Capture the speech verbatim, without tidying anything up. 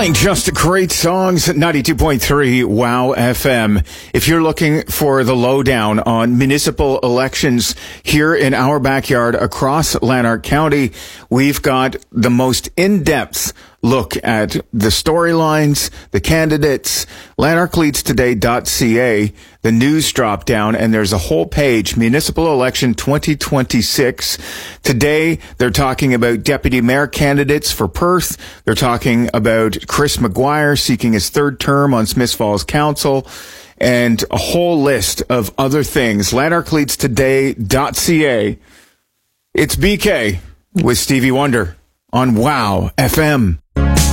Playing just great songs, ninety-two point three WOW F M. If you're looking for the lowdown on municipal elections here in our backyard across Lanark County, we've got the most in-depth look at the storylines, the candidates, lanark leads today dot c a, the news drop down, and there's a whole page, Municipal Election twenty twenty-six. Today, they're talking about deputy mayor candidates for Perth. They're talking about Chris McGuire seeking his third term on Smiths Falls Council, and a whole list of other things. lanark leads today dot c a. It's B K with Stevie Wonder on WOW F M.